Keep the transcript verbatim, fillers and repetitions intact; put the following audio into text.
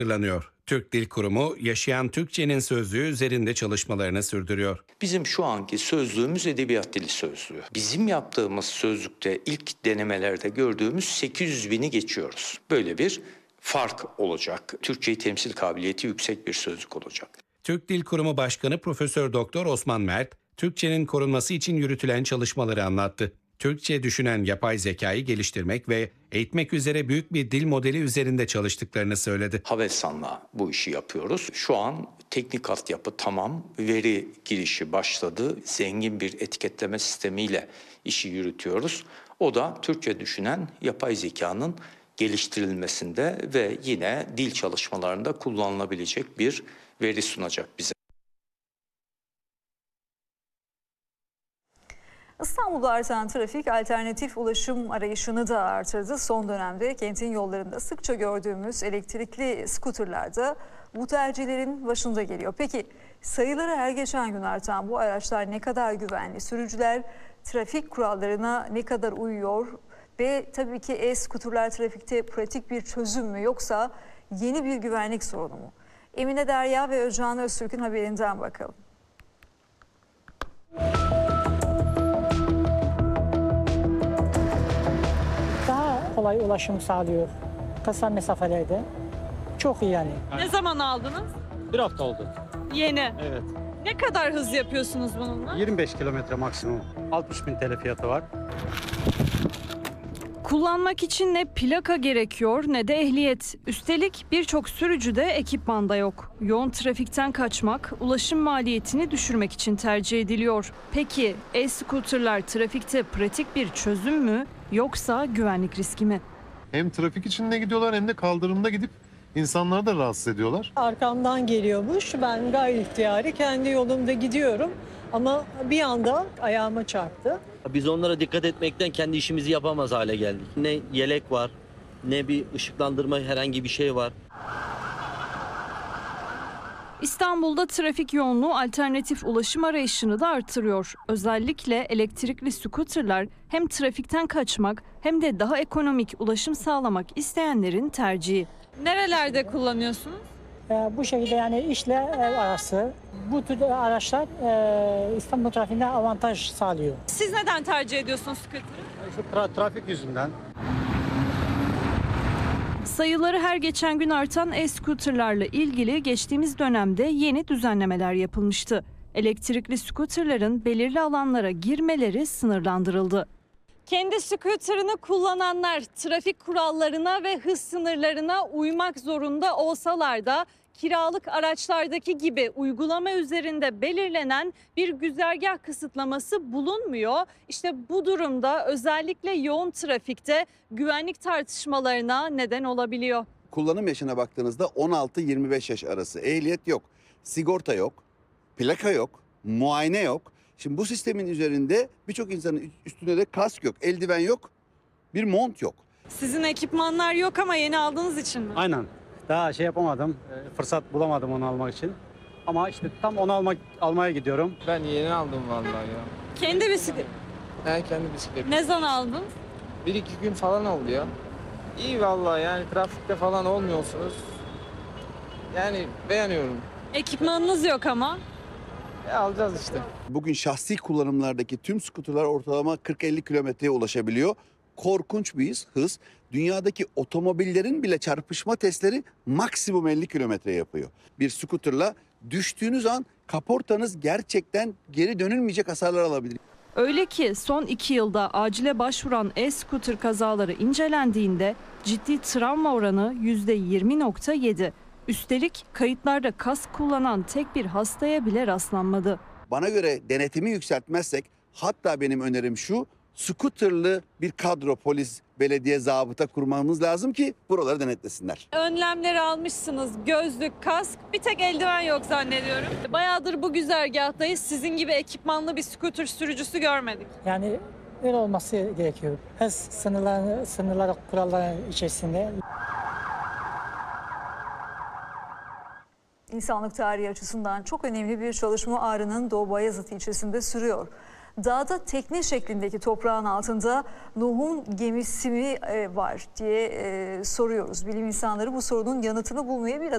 hazırlanıyor. Türk Dil Kurumu Yaşayan Türkçenin sözlüğü üzerinde çalışmalarını sürdürüyor. Bizim şu anki sözlüğümüz edebiyat dili sözlüğü. Bizim yaptığımız sözlükte ilk denemelerde gördüğümüz sekiz yüz bini geçiyoruz. Böyle bir fark olacak. Türkçeyi temsil kabiliyeti yüksek bir sözlük olacak. Türk Dil Kurumu Başkanı Profesör Doktor Osman Mert, Türkçenin korunması için yürütülen çalışmaları anlattı. Türkçe düşünen yapay zekayı geliştirmek ve eğitmek üzere büyük bir dil modeli üzerinde çalıştıklarını söyledi. Havelsan'la bu işi yapıyoruz. Şu an teknik altyapı tamam, veri girişi başladı. Zengin bir etiketleme sistemiyle işi yürütüyoruz. O da Türkçe düşünen yapay zekanın geliştirilmesinde ve yine dil çalışmalarında kullanılabilecek bir veri sunacak bize. İstanbul'da artan trafik alternatif ulaşım arayışını da artırdı. Son dönemde kentin yollarında sıkça gördüğümüz elektrikli skuterler de bu tercihlerin başında geliyor. Peki sayıları her geçen gün artan bu araçlar ne kadar güvenli? Sürücüler trafik kurallarına ne kadar uyuyor? Ve tabii ki e-skuterler trafikte pratik bir çözüm mü yoksa yeni bir güvenlik sorunu mu? Emine Derya ve Özcan Öztürk'ün haberinden bakalım. Daha kolay ulaşım sağlıyor kısa mesafelerde. Çok iyi yani. Ne zaman aldınız? Bir hafta oldu. Yeni. Evet. Ne kadar hız yapıyorsunuz bununla? yirmi beş kilometre maksimum. altmış bin T L fiyatı var. Kullanmak için ne plaka gerekiyor ne de ehliyet. Üstelik birçok sürücüde ekipman da yok. Yoğun trafikten kaçmak, ulaşım maliyetini düşürmek için tercih ediliyor. Peki e-scooterlar trafikte pratik bir çözüm mü yoksa güvenlik riski mi? Hem trafik içinde gidiyorlar hem de kaldırımda gidip insanları da rahatsız ediyorlar. Arkamdan geliyormuş. Ben gayri ihtiyari kendi yolumda gidiyorum. Ama bir anda ayağıma çarptı. Biz onlara dikkat etmekten kendi işimizi yapamaz hale geldik. Ne yelek var, ne bir ışıklandırma herhangi bir şey var. İstanbul'da trafik yoğunluğu alternatif ulaşım arayışını da artırıyor. Özellikle elektrikli scooterlar hem trafikten kaçmak hem de daha ekonomik ulaşım sağlamak isteyenlerin tercihi. Nerelerde kullanıyorsunuz? Ee, bu şekilde yani işle ev arası bu tür araçlar e, İstanbul trafiğinde avantaj sağlıyor. Siz neden tercih ediyorsunuz scooter'ı? Şu tra- trafik yüzünden. Sayıları her geçen gün artan e-scooterlarla ilgili geçtiğimiz dönemde yeni düzenlemeler yapılmıştı. Elektrikli scooterların belirli alanlara girmeleri sınırlandırıldı. Kendi scooter'ını kullananlar trafik kurallarına ve hız sınırlarına uymak zorunda olsalar da kiralık araçlardaki gibi uygulama üzerinde belirlenen bir güzergah kısıtlaması bulunmuyor. İşte bu durumda özellikle yoğun trafikte güvenlik tartışmalarına neden olabiliyor. Kullanım yaşına baktığınızda on altı yirmi beş yaş arası. Ehliyet yok, sigorta yok, plaka yok, muayene yok. Şimdi bu sistemin üzerinde birçok insanın üstünde de kask yok, eldiven yok, bir mont yok. Sizin ekipmanlar yok ama yeni aldığınız için mi? Aynen. Daha şey yapamadım, fırsat bulamadım onu almak için. Ama işte tam onu almak almaya gidiyorum. Ben yeni aldım vallahi ya. Kendi bisiklet. Ben kendi bisiklet. Ne zaman aldın? Bir iki gün falan oldu ya. İyi vallahi yani trafikte falan olmuyorsunuz. Yani beğeniyorum. Ekipmanınız yok ama. E, alacağız işte. Bugün şahsi kullanımlardaki tüm skuterlar ortalama kırk elli kilometreye ulaşabiliyor. Korkunç bir hız. Dünyadaki otomobillerin bile çarpışma testleri maksimum elli kilometre yapıyor. Bir skuterla düştüğünüz an kaportanız gerçekten geri dönülmeyecek hasarlar alabilir. Öyle ki son iki yılda acile başvuran e-scooter kazaları incelendiğinde ciddi travma oranı yüzde yirmi nokta yedi. Üstelik kayıtlarda kask kullanan tek bir hastaya bile rastlanmadı. Bana göre denetimi yükseltmezsek, hatta benim önerim şu, skuterlı bir kadro, polis, belediye, zabıta kurmamız lazım ki buraları denetlesinler. Önlemleri almışsınız, gözlük, kask, bir tek eldiven yok zannediyorum. Bayağıdır bu güzergahtayız, sizin gibi ekipmanlı bir scooter sürücüsü görmedik. Yani öyle olması gerekiyor. Hız sınırları, sınırları kuralları içerisinde. İnsanlık tarihi açısından çok önemli bir çalışma Ağrı'nın Doğu Bayazıt ilçesinde sürüyor. Dağda tekne şeklindeki toprağın altında Nuh'un gemisi mi var diye soruyoruz. Bilim insanları bu sorunun yanıtını bulmaya bir